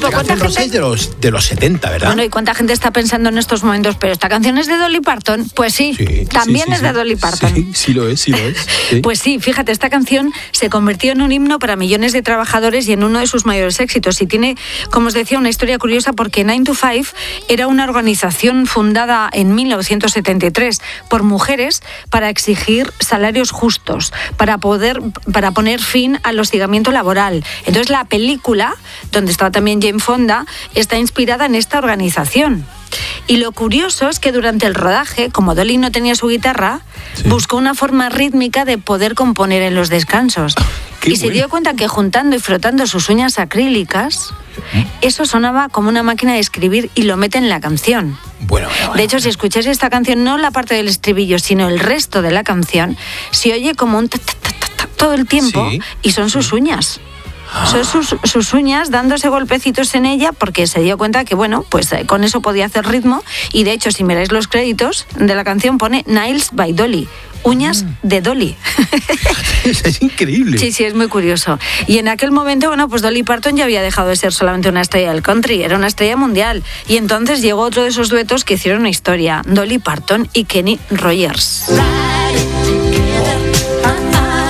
ejemplo, ¿cuánta gente? De los 70, ¿verdad? Bueno, ¿y cuánta gente está pensando en estos momentos? ¿Pero esta canción es de Dolly Parton? Pues sí, también es de Dolly Parton. Sí lo es. Sí. Pues sí, fíjate, esta canción se convirtió en un himno para millones de trabajadores y en uno de sus mayores éxitos. Y tiene, como os decía, una historia curiosa porque 9 to 5 era una organización fundada en 1973 por mujeres para exigir salarios justos, para poner fin al hostigamiento laboral. Entonces la película, donde estaba también Jane Fonda, está inspirada en esta organización. Y lo curioso es que durante el rodaje, como Dolly no tenía su guitarra, buscó una forma rítmica de poder componer en los descansos. Y se dio cuenta que juntando y frotando sus uñas acrílicas, eso sonaba como una máquina de escribir y lo mete en la canción. Bueno. De hecho, si escucháis esta canción, no la parte del estribillo, sino el resto de la canción, se oye como un todo el tiempo y son sus uñas. Son sus uñas dándose golpecitos en ella porque se dio cuenta que, bueno, pues con eso podía hacer ritmo. Y de hecho, si miráis los créditos de la canción, pone Nails by Dolly. Uñas de Dolly. Es increíble. Sí, es muy curioso. Y en aquel momento, bueno, pues Dolly Parton ya había dejado de ser solamente una estrella del country, era una estrella mundial. Y entonces llegó otro de esos duetos que hicieron una historia, Dolly Parton y Kenny Rogers.